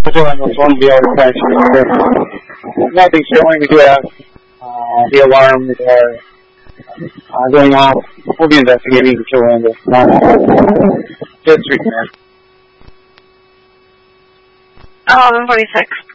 Still on this one, the other section. Nothing showing yet. The alarms are going off. We'll be investigating the kill window. Just 3 minutes. 11:46.